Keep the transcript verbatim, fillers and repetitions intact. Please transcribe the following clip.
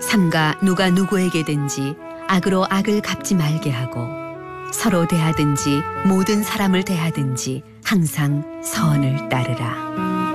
삼가 누가 누구에게든지 악으로 악을 갚지 말게 하고 서로 대하든지 모든 사람을 대하든지 항상 선을 따르라.